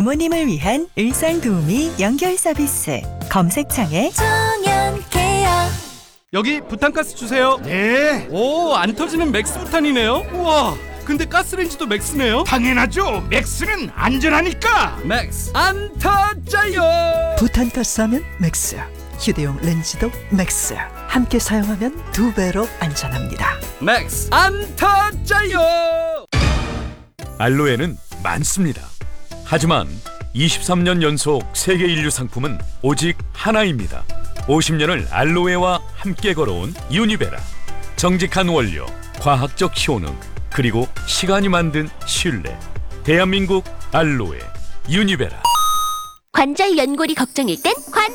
부모님을 위한 일상도우미 연결 서비스. 검색창에 청년케어. 여기 부탄가스 주세요. 네, 오, 안 터지는 맥스 부탄이네요. 우와, 근데 가스레인지도 맥스네요. 당연하죠. 맥스는 안전하니까. 맥스 안 터져요. 부탄가스 하면 맥스, 휴대용 렌즈도 맥스. 함께 사용하면 2배로 안전합니다. 맥스 안 터져요. 알로에는 많습니다. 하지만 23년 연속 세계 인류 상품은 오직 하나입니다. 50년을 알로에와 함께 걸어온 유니베라. 정직한 원료, 과학적 효능, 그리고 시간이 만든 신뢰. 대한민국 알로에 유니베라. 관절 연골이 걱정일 땐 관절